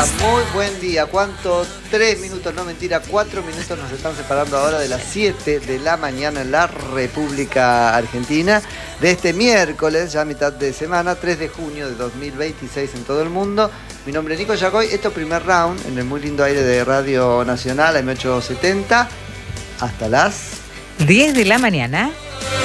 día, muy buen día. ¿Cuánto? 3 minutos, no mentira, 4 minutos nos están separando ahora de las 7 de la mañana en la República Argentina. De este miércoles, ya mitad de semana, 3 de junio de 2026 en todo el mundo. Mi nombre es Nico Yacoy, esto es Primer Round, en el muy lindo aire de Radio Nacional, AM870, hasta las 10 de la mañana.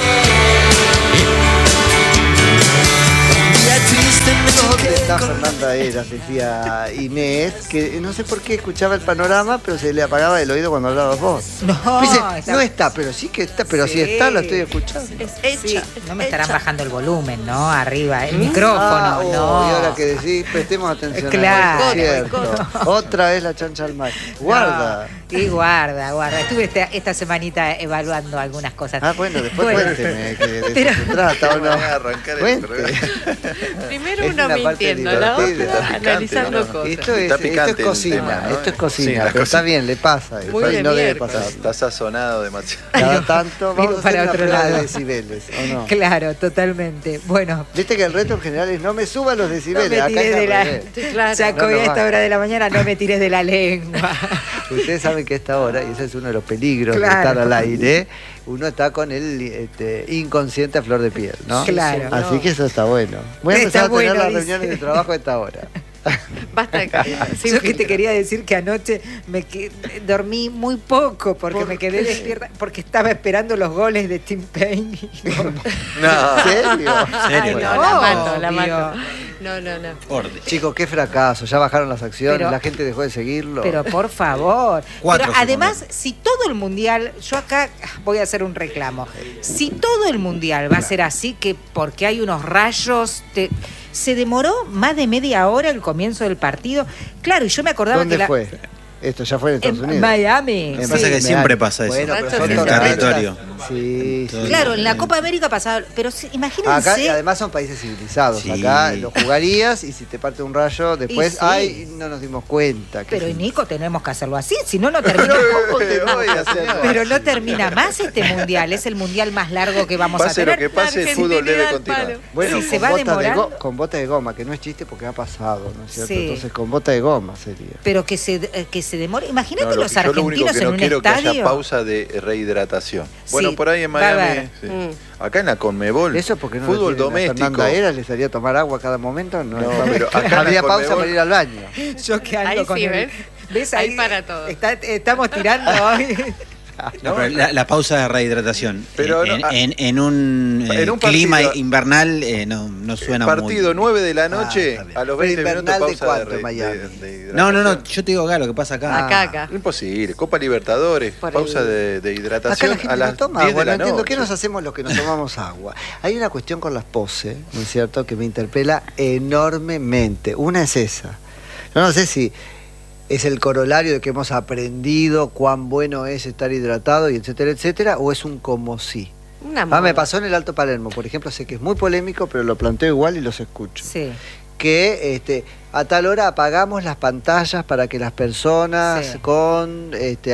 ¿Dónde está Fernanda Eras? Decía Inés, que no sé por qué escuchaba el panorama, pero se le apagaba el oído cuando hablabas vos. No, dice, no está, pero sí que está, pero sí, si está, lo estoy escuchando. Sí, no me estarán bajando el volumen, ¿no? Arriba, el micrófono, no. Y ahora que decís, prestemos atención. Claro. A cierto. Otra vez la chancha al mar. Guarda. No, y guarda. Estuve esta semanita evaluando algunas cosas. Ah, bueno, después cuénteme que de eso se trata, ¿o no? Primero uno mintiendo, la otra analizando cosas. Esto es cocina, tema, ¿no? Esto es cocina, pero está bien, le pasa. Muy no debe pasar. Está sazonado demasiado. Cada tanto vamos para a hacer otro una prueba lado. de decibeles, ¿o no? Claro, totalmente. Bueno. Viste que el reto en general es no me suba los decibeles. No me tires acá de la... Claro. Jacoy, a esta hora de la mañana no me tires de la lengua. Ustedes saben que a esta hora, y ese es uno de los peligros Claro. de estar al aire, uno está con el inconsciente a flor de piel, ¿no? Claro. Así que eso está bueno. Voy a empezar a tener las reuniones de trabajo a esta hora. Basta de caer. Yo que te quería decir que anoche dormí muy poco porque me quedé despierta porque estaba esperando los goles de Tim Payne. No. ¿En serio? Ay, no, la mato. No. Orden. Chicos, qué fracaso. Ya bajaron las acciones, Pero- la gente dejó de seguirlo. Pero por favor. Cuatro Pero además, segundos. si todo el mundial, yo acá voy a hacer un reclamo. Si todo el mundial va a ser así, que porque hay unos rayos, se demoró más de media hora el comienzo del partido. Claro, y yo me acordaba ¿Dónde que fue? Esto ya fue en Estados en Unidos. Miami. En Pasa que Sí, siempre Miami. pasa eso. Bueno, pero son En el torneos. territorio. Sí, sí. Claro, en la Copa América pasaba, pero imagínense. Acá, y además son países civilizados. Sí. Acá lo jugarías y si te parte un rayo, después, sí. ay, no nos dimos cuenta. Pero Nico, tenemos que hacerlo así, si no, no termina. Pero no termina más este mundial, es el mundial más largo que vamos Pase a lo tener. que pase, el fútbol debe continuar. Bueno, Si se con va bota demorando. con bota de goma, que no es chiste porque ha pasado, ¿no es cierto? Sí. Entonces con bota de goma sería. Pero que se demore. Imagínate No, los yo lo único argentinos que en no un quiero que haya estadio. pausa de rehidratación. Bueno, Sí, por ahí en va a Miami, haber. sí. Acá en la Conmebol, Eso porque no fútbol lo tienen a doméstico. Fernanda Era, les haría tomar agua a cada momento. No, No, pero acá en la habría pausa Conmebol- para ir al baño. Yo que ando Ahí con sí, el- ¿ves? ¿Ves? Ahí para todo. Estamos tirando hoy. No, pero la pausa de rehidratación Pero en un clima partido- invernal no suena partido muy... 9 de la noche, está bien. a los 20 minutos Invernal de pausa cuánto, de Miami. No, hidratación. yo te digo acá lo que pasa acá. Acá. Imposible. Copa Libertadores, Por pausa el- de Acá hidratación la a gente las no toma 10 agua, de no la entiendo noche. qué nos hacemos los que no tomamos agua. Hay una cuestión con las poses, ¿no es cierto?, que me interpela enormemente. Una es esa. Yo no sé si es el corolario de que hemos aprendido cuán bueno es estar hidratado y etcétera, etcétera, o es un como sí. Me pasó en el Alto Palermo, por ejemplo, sé que es muy polémico, pero lo planteo igual y los escucho. Sí. Que a tal hora apagamos las pantallas para que las personas Sí. con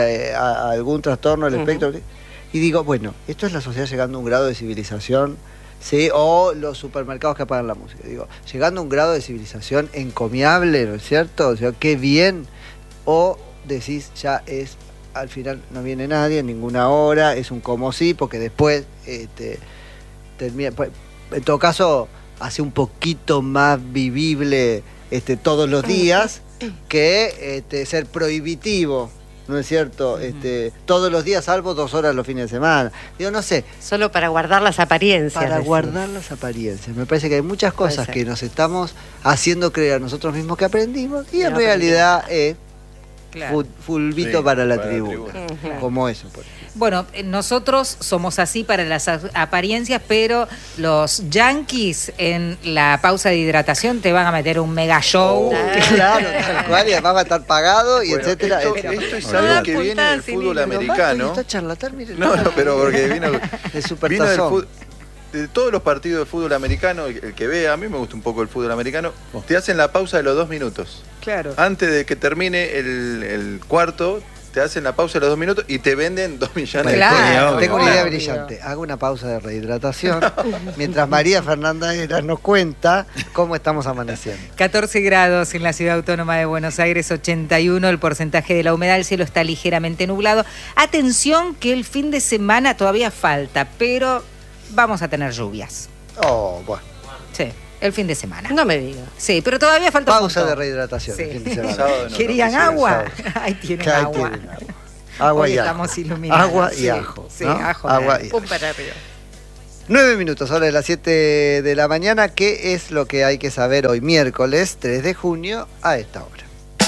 algún trastorno del espectro... Y digo, bueno, esto es la sociedad llegando a un grado de civilización, ¿sí? O los supermercados que apagan la música. Digo, llegando a un grado de civilización encomiable, ¿no es cierto? O sea, qué bien. O decís, ya es, al final no viene nadie en ninguna hora, es un como sí, porque después termina... Pues, en todo caso, hace un poquito más vivible todos los días que ser prohibitivo, ¿no es cierto? Todos los días, salvo 2 horas los fines de semana. Digo, no sé, Solo para guardar las apariencias. para decís. guardar las apariencias. Me parece que hay muchas Puede cosas ser. que nos estamos haciendo creer a nosotros mismos que aprendimos y Que en no realidad es Claro. fulbito Sí, para la para la tribuna. tribuna. Como eso, por ejemplo. Bueno, nosotros somos así para las apariencias, pero los yankees en la pausa de hidratación te van a meter un mega show. Claro, tal cual, y además va a estar pagado y Bueno, etcétera. esto es No da algo que viene puntada del sin fútbol hilo. americano. Está charlatán, mire. No, pero porque vino El vino del supertazón. fútbol. De todos los partidos de fútbol americano, el que vea, a mí me gusta un poco el fútbol americano, te hacen la pausa de los 2 minutos. Claro. Antes de que termine el cuarto, te hacen la pausa de los 2 minutos y te venden 2 millones de Claro, Tengo una idea obvio. brillante. Hago una pausa de rehidratación mientras María Fernanda Era nos cuenta cómo estamos amaneciendo. 14 grados en la ciudad autónoma de Buenos Aires, 81 el porcentaje de la humedad, el cielo está ligeramente nublado. Atención que el fin de semana todavía falta, pero vamos a tener lluvias. Oh, bueno. Sí, el fin de semana. No me digas. Sí, pero todavía falta un Pausa montón. de rehidratación. Sí. el fin de semana. Sábado no, ¿Querían no, agua? sí, Ahí tienen Ahí agua. tienen agua. Agua Hoy y ajo. estamos iluminados. Agua y Sí, ajo. sí, ¿no? ajo. Agua y ajo. Pum para arriba. 9 minutos, ahora de las 7 de la mañana. ¿Qué es lo que hay que saber hoy, miércoles 3 de junio, a esta hora?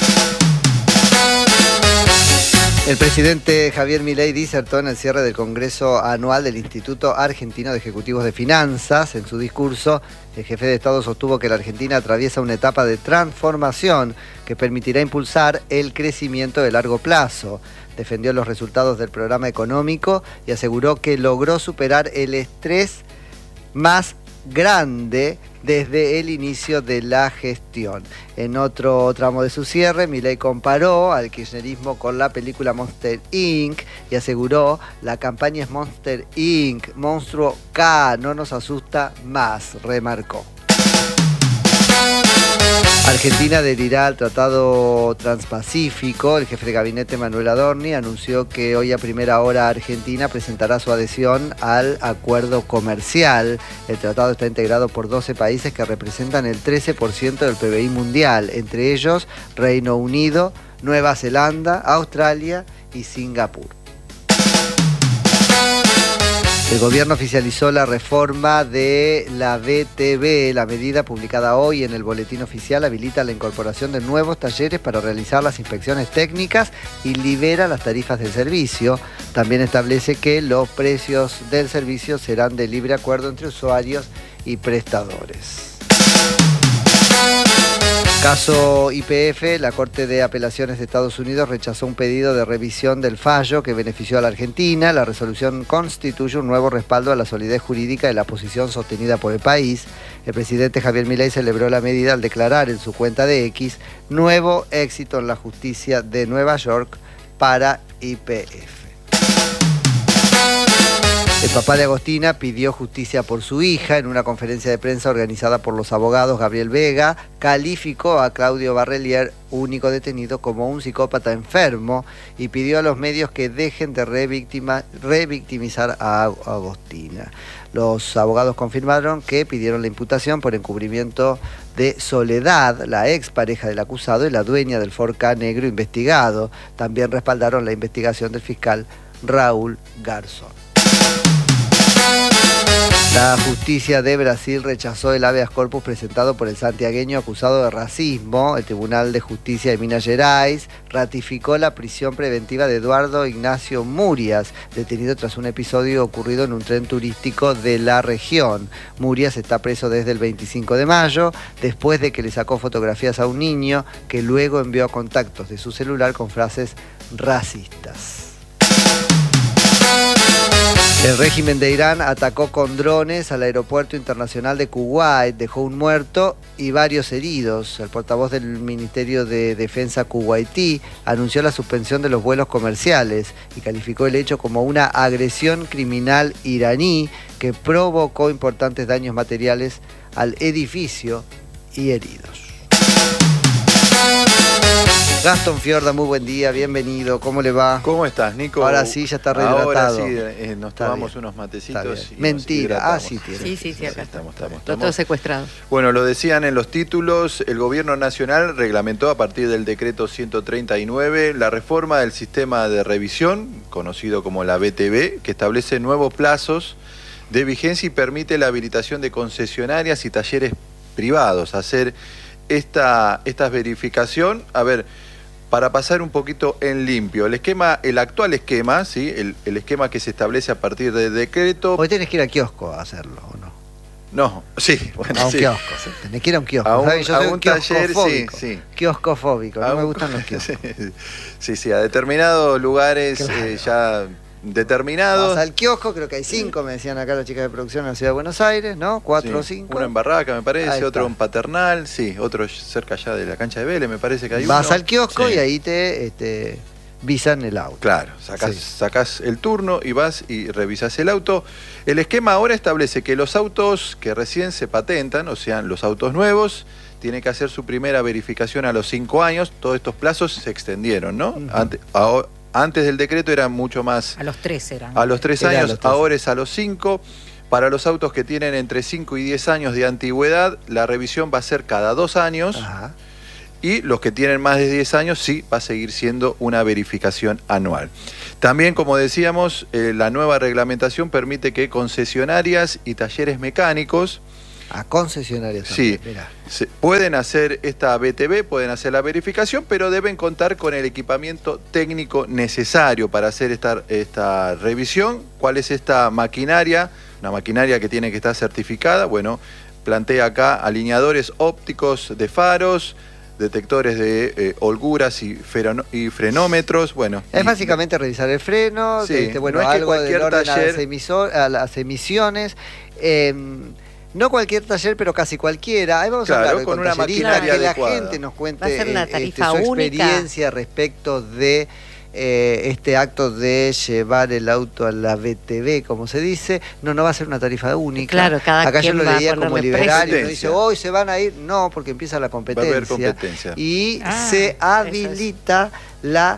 El presidente Javier Milei disertó en el cierre del Congreso Anual del Instituto Argentino de Ejecutivos de Finanzas. En su discurso, el jefe de Estado sostuvo que la Argentina atraviesa una etapa de transformación que permitirá impulsar el crecimiento de largo plazo. Defendió los resultados del programa económico y aseguró que logró superar el estrés más grande desde el inicio de la gestión. En otro tramo de su cierre, Milei comparó al kirchnerismo con la película Monster Inc. y aseguró: la campaña es Monster Inc., monstruo K, no nos asusta más, remarcó. Argentina adherirá al Tratado Transpacífico. El jefe de gabinete Manuel Adorni anunció que hoy a primera hora Argentina presentará su adhesión al acuerdo comercial. El tratado está integrado por 12 países que representan el 13% del PBI mundial, entre ellos Reino Unido, Nueva Zelanda, Australia y Singapur. El gobierno oficializó la reforma de la BTV. La medida publicada hoy en el boletín oficial habilita la incorporación de nuevos talleres para realizar las inspecciones técnicas y libera las tarifas del servicio. También establece que los precios del servicio serán de libre acuerdo entre usuarios y prestadores. Caso YPF, la Corte de Apelaciones de Estados Unidos rechazó un pedido de revisión del fallo que benefició a la Argentina. La resolución constituye un nuevo respaldo a la solidez jurídica de la posición sostenida por el país. El presidente Javier Milei celebró la medida al declarar en su cuenta de X: nuevo éxito en la justicia de Nueva York para YPF. El papá de Agostina pidió justicia por su hija. En una conferencia de prensa organizada por los abogados, Gabriel Vega calificó a Claudio Barrelier, único detenido, como un psicópata enfermo y pidió a los medios que dejen de revictimizar a Agostina. Los abogados confirmaron que pidieron la imputación por encubrimiento de Soledad, la expareja del acusado y la dueña del Ford Ka negro investigado. También respaldaron la investigación del fiscal Raúl Garzón. La justicia de Brasil rechazó el habeas corpus presentado por el santiagueño acusado de racismo. El Tribunal de Justicia de Minas Gerais ratificó la prisión preventiva de Eduardo Ignacio Murias, detenido tras un episodio ocurrido en un tren turístico de la región. Murias está preso desde el 25 de mayo, después de que le sacó fotografías a un niño que luego envió contactos de su celular con frases racistas. El régimen de Irán atacó con drones al aeropuerto internacional de Kuwait, dejó un muerto y varios heridos. El portavoz del Ministerio de Defensa kuwaití anunció la suspensión de los vuelos comerciales y calificó el hecho como una agresión criminal iraní que provocó importantes daños materiales al edificio y heridos. Gastón Fiorda, muy buen día, bienvenido, ¿cómo le va? ¿Cómo estás, Nico? Ahora sí, ya está rehidratado. Ahora sí, nos tomamos unos matecitos. Y mentira, sí tiene. Sí, acá estamos. Todo secuestrado. Bueno, lo decían en los títulos, el gobierno nacional reglamentó a partir del decreto 139 la reforma del sistema de revisión, conocido como la BTV, que establece nuevos plazos de vigencia y permite la habilitación de concesionarias y talleres privados. Hacer esta verificación, para pasar un poquito en limpio, el actual esquema, ¿sí? el esquema que se establece a partir del decreto. Hoy tenés que ir al kiosco a hacerlo, ¿o no? No, sí, bueno, a un sí. kiosco, sí. Tenés que ir a un kiosco. A un, ¿sabes? Yo soy un taller, sí. Kioscofóbico, no me gustan los kioscos. Sí, a determinados lugares claro. Ya determinados. Vas al kiosco, creo que hay 5, me decían acá las chicas de producción en la ciudad de Buenos Aires, ¿no? 4 o 5. Uno en Barraca, me parece, Ahí otro está. en Paternal, sí, otro cerca ya de la cancha de Vélez, me parece que hay Vas uno. al kiosco Sí. y ahí te visan el auto. Claro, sacás el turno y vas y revisas el auto. El esquema ahora establece que los autos que recién se patentan, o sea, los autos nuevos, tienen que hacer su primera verificación a los 5 años. Todos estos plazos se extendieron, ¿no? Antes del decreto eran mucho más... A los 3 eran. A los 3 años, ahora es a los 5. Para los autos que tienen entre 5 y 10 años de antigüedad, la revisión va a ser cada 2 años. Ajá. Y los que tienen más de 10 años, sí, va a seguir siendo una verificación anual. También, como decíamos, la nueva reglamentación permite que concesionarias y talleres mecánicos... A concesionarias también, sí, pueden hacer esta BTV, pueden hacer la verificación, pero deben contar con el equipamiento técnico necesario para hacer esta revisión. ¿Cuál es esta maquinaria? Una maquinaria que tiene que estar certificada. Bueno, plantea acá alineadores ópticos de faros, detectores de holguras y frenómetros. Bueno, es básicamente revisar el freno, sí, bueno, no es algo que cualquier del orden taller... a las emisiones. No cualquier taller, pero casi cualquiera. Ahí vamos a hablar con una maquinaria que adecuada. La gente nos cuente Va a ser una tarifa su única. experiencia respecto de este acto de llevar el auto a la BTV, como se dice. No va a ser una tarifa única. Claro, acá yo lo leía como ponerle liberal y uno dice, hoy se van a ir. No, porque empieza la competencia. Va a haber competencia. Y se habilita la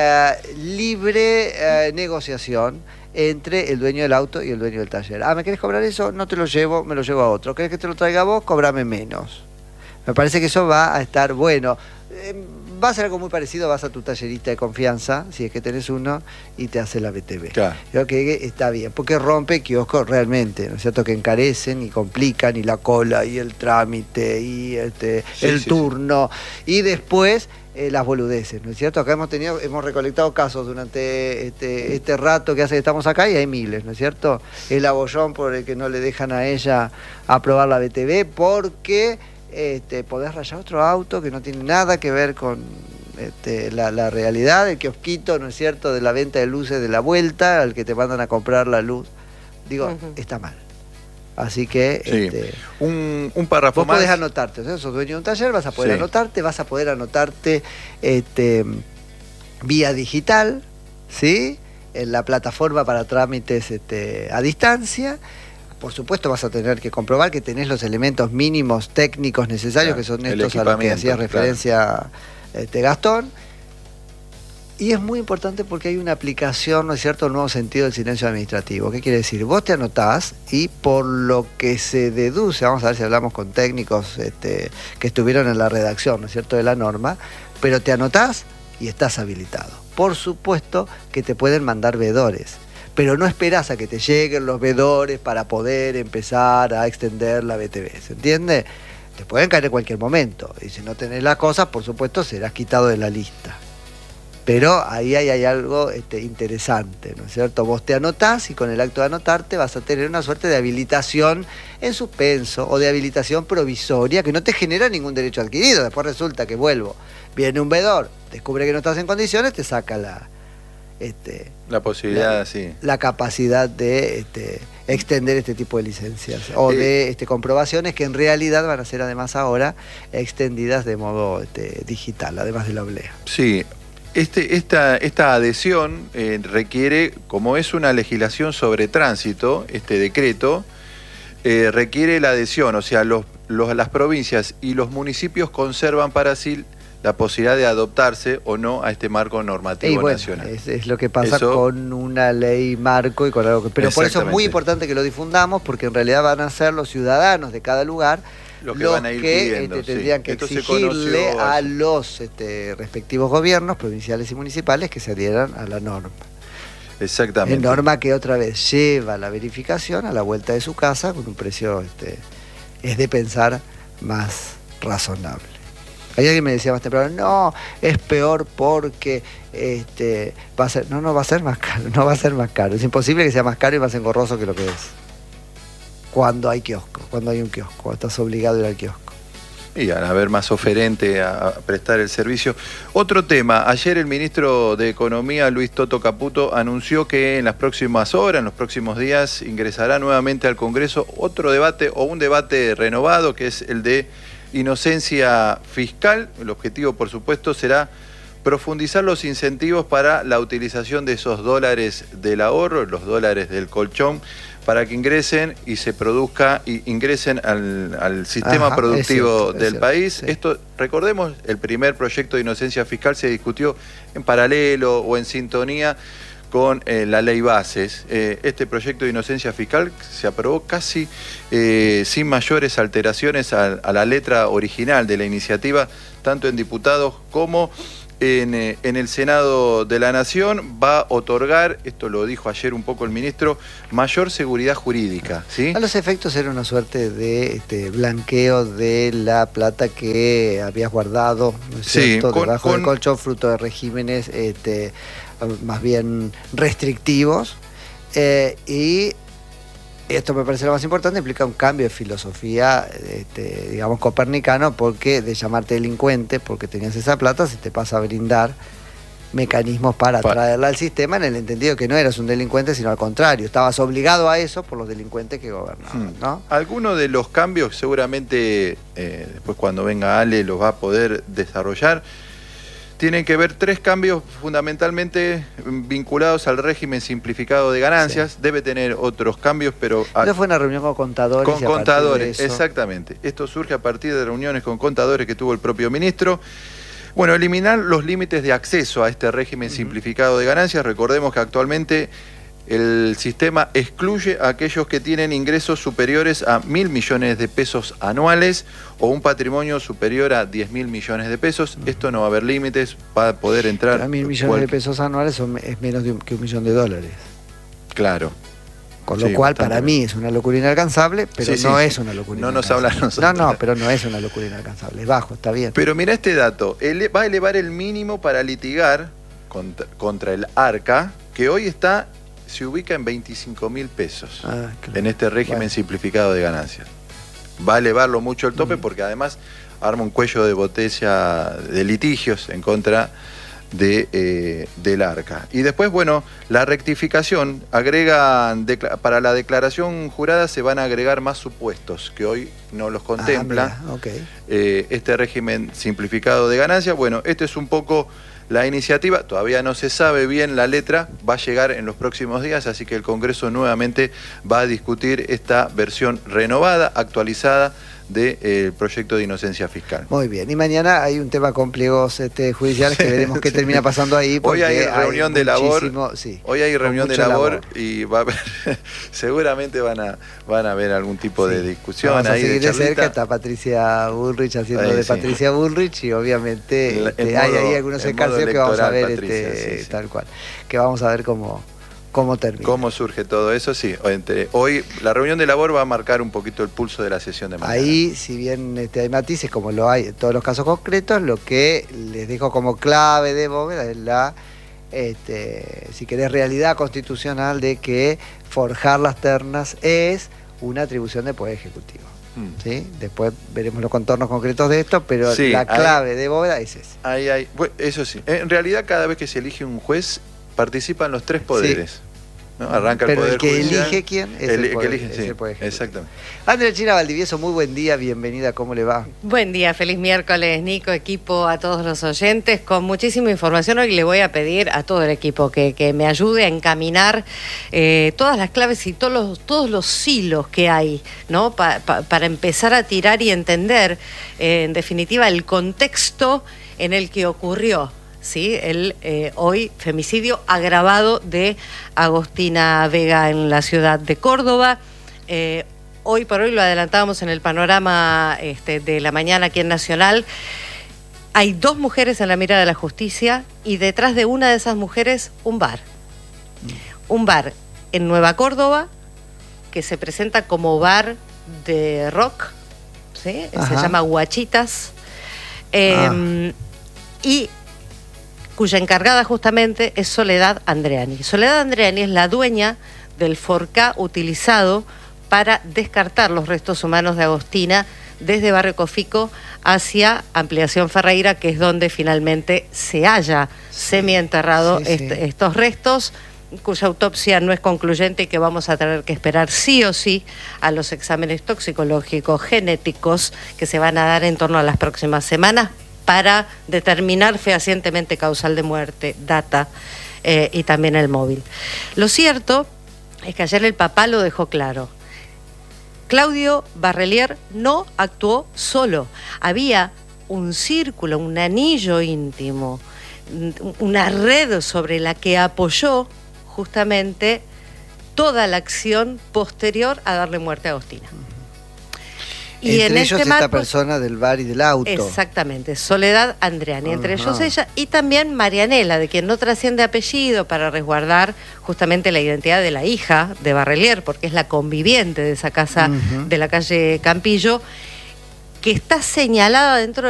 libre negociación entre el dueño del auto y el dueño del taller. ¿Me querés cobrar eso? No te lo llevo, me lo llevo a otro. ¿Querés que te lo traiga a vos? Cobrame menos. Me parece que eso va a estar bueno. Va a ser algo muy parecido, vas a tu tallerista de confianza, si es que tenés uno, y te hace la BTV. Claro. Creo que está bien, porque rompe kioscos realmente, ¿no es cierto? Que encarecen y complican, y la cola, y el trámite, y el turno, y después... las boludeces, ¿no es cierto? Acá hemos recolectado casos durante este rato que hace que estamos acá y hay miles, ¿no es cierto? El abollón por el que no le dejan a ella aprobar la BTV porque podés rayar otro auto que no tiene nada que ver con la realidad, el kiosquito, ¿no es cierto?, de la venta de luces de la vuelta, al que te mandan a comprar la luz. Digo, está mal. Así que un párrafo vos más. podés anotarte, ¿sí? Sos dueño de un taller, vas a poder anotarte, vas a poder anotarte vía digital, ¿sí? En la plataforma para trámites a distancia. Por supuesto vas a tener que comprobar que tenés los elementos mínimos técnicos necesarios, que son estos a los que hacía referencia Gastón. Y es muy importante porque hay una aplicación, ¿no es cierto?, el nuevo sentido del silencio administrativo. ¿Qué quiere decir? Vos te anotás y por lo que se deduce, vamos a ver si hablamos con técnicos que estuvieron en la redacción, ¿no es cierto?, de la norma, pero te anotás y estás habilitado. Por supuesto que te pueden mandar veedores, pero no esperás a que te lleguen los veedores para poder empezar a extender la BTV, ¿se entiende? Te pueden caer en cualquier momento, y si no tenés las cosas, por supuesto, serás quitado de la lista. Pero ahí hay algo interesante, ¿no es cierto? Vos te anotás y con el acto de anotarte vas a tener una suerte de habilitación en suspenso o de habilitación provisoria que no te genera ningún derecho adquirido. Después resulta que viene un veedor, descubre que no estás en condiciones, te saca la posibilidad, la capacidad de extender este tipo de licencias o de comprobaciones que en realidad van a ser además ahora extendidas de modo digital, además de la oblea. Sí. Esta adhesión requiere, como es una legislación sobre tránsito, este decreto, requiere la adhesión, o sea, las provincias y los municipios conservan para sí la posibilidad de adoptarse o no a este marco normativo nacional. Es lo que pasa con una ley marco y con algo que... Pero por eso es muy importante que lo difundamos, porque en realidad van a ser los ciudadanos de cada lugar los que van a ir pidiendo, tendrían que exigirle a los respectivos gobiernos provinciales y municipales que se adhieran a la norma. Exactamente. Norma que otra vez lleva la verificación a la vuelta de su casa con un precio, es de pensar, más razonable. Hay alguien me decía más temprano, no, es peor porque va a ser, no va a ser más caro, no va a ser más caro. Es imposible que sea más caro y más engorroso que lo que es. Cuando hay kiosco, cuando hay un kiosco, cuando estás obligado a ir al kiosco. Y al haber más oferente a prestar el servicio. Otro tema, ayer el ministro de Economía, Luis Toto Caputo, anunció que en las próximas horas, en los próximos días, ingresará nuevamente al Congreso otro debate o un debate renovado, que es el de inocencia fiscal. El objetivo, por supuesto, será profundizar los incentivos para la utilización de esos dólares del ahorro, los dólares del colchón, para que ingresen y se produzca y ingresen al sistema productivo del país. Sí. Esto, recordemos, el primer proyecto de inocencia fiscal se discutió en paralelo o en sintonía con la ley bases. Este proyecto de inocencia fiscal se aprobó casi sin mayores alteraciones a la letra original de la iniciativa, tanto en diputados como en el Senado de la Nación. Va a otorgar, esto lo dijo ayer un poco el ministro, mayor seguridad jurídica, ¿sí? A los efectos era una suerte de blanqueo de la plata que habías guardado, ¿no es cierto?, debajo del colchón, fruto de regímenes más bien restrictivos, y esto me parece lo más importante, implica un cambio de filosofía, digamos, copernicano, porque de llamarte delincuente porque tenías esa plata, se te pasa a brindar mecanismos para traerla al sistema, en el entendido que no eras un delincuente, sino al contrario, estabas obligado a eso por los delincuentes que gobernaban, ¿no? Algunos de los cambios seguramente, después cuando venga Ale los va a poder desarrollar. Tienen que ver 3 cambios fundamentalmente vinculados al régimen simplificado de ganancias. Sí. Debe tener otros cambios, pero... Esto fue una reunión con contadores. Con contadores, exactamente. Esto surge a partir de reuniones con contadores que tuvo el propio ministro. Bueno, eliminar los límites de acceso a este régimen simplificado de ganancias. Recordemos que actualmente el sistema excluye a aquellos que tienen ingresos superiores a 1.000 millones de pesos anuales o un patrimonio superior a 10.000 millones de pesos. Esto no va a haber límites, va a poder entrar... 1.000 millones de pesos anuales es menos que $1 millón. Claro. Con lo cual, para mí es una locura inalcanzable, pero no es una locura inalcanzable. No nos habla a nosotros. No, pero no es una locura inalcanzable. Es bajo, está bien. Pero mira este dato. Va a elevar el mínimo para litigar contra el ARCA, que hoy se ubica en 25.000 pesos en este régimen simplificado de ganancias. Va a elevarlo mucho el tope porque además arma un cuello de botella de litigios en contra del ARCA. Y después, bueno, la rectificación, para la declaración jurada se van a agregar más supuestos que hoy no los contempla. Este régimen simplificado de ganancias, bueno, este es un poco... La iniciativa, todavía no se sabe bien la letra, va a llegar en los próximos días, así que el Congreso nuevamente va a discutir esta versión renovada, actualizada del proyecto de inocencia fiscal. Muy bien, y mañana hay un tema con pliegos judiciales que veremos qué termina pasando ahí. Hoy hay reunión de labor, hoy hay reunión de labor y va a haber, seguramente van a haber algún tipo de discusión. Vamos ahí a seguir de cerca, está Patricia Bullrich haciendo de Patricia Bullrich y obviamente hay ahí algunos escarceos que vamos a ver tal cual, que vamos a ver cómo termina. ¿Cómo surge todo eso? Sí, hoy la reunión de labor va a marcar un poquito el pulso de la sesión de mañana. Ahí, si bien hay matices, como lo hay en todos los casos concretos, lo que les dejo como clave de bóveda es la, si querés, realidad constitucional de que forjar las ternas es una atribución del Poder Ejecutivo. ¿Sí? Después veremos los contornos concretos de esto, pero la clave de bóveda es esa. Bueno, eso sí. En realidad, cada vez que se elige un juez, participan los 3 poderes. ¿No? Arranca el Poder Judicial. Pero el que elige quién es el Poder Ejecutivo. Exactamente. Andrechina Valdivieso, muy buen día, bienvenida, ¿cómo le va? Buen día, feliz miércoles, Nico, equipo, a todos los oyentes, con muchísima información. Hoy le voy a pedir a todo el equipo que me ayude a encaminar todas las claves y todos los hilos que hay, ¿no? Para empezar a tirar y entender, en definitiva, el contexto en el que ocurrió. ¿Sí? El hoy femicidio agravado de Agostina Vega en la ciudad de Córdoba. Hoy por hoy lo adelantábamos en el panorama de la mañana aquí en Nacional. Hay 2 mujeres en la mira de la justicia y detrás de una de esas mujeres un bar. Un bar en Nueva Córdoba que se presenta como bar de rock, ¿sí? Se llama Guachitas. Y cuya encargada justamente es Soledad Andreani. Soledad Andreani es la dueña del forcá utilizado para descartar los restos humanos de Agostina desde Barrio Cofico hacia Ampliación Ferreira, que es donde finalmente se halla semienterrado estos restos, cuya autopsia no es concluyente y que vamos a tener que esperar sí o sí a los exámenes toxicológicos genéticos que se van a dar en torno a las próximas semanas para determinar fehacientemente causal de muerte, data y también el móvil. Lo cierto es que ayer el papá lo dejó claro. Claudio Barrelier no actuó solo. Había un círculo, un anillo íntimo, una red sobre la que apoyó justamente toda la acción posterior a darle muerte a Agostina. Y entre ellos esta persona del bar y del auto. Exactamente, Soledad Andreani, entre ellos ella, y también Marianela, de quien no trasciende apellido para resguardar justamente la identidad de la hija de Barrelier, porque es la conviviente de esa casa de la calle Campillo, que está señalada dentro